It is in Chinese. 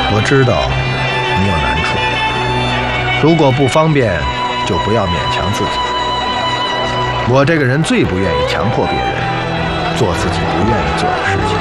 我知道你有难处，如果不方便，就不要勉强自己。我这个人最不愿意强迫别人做自己不愿意做的事情。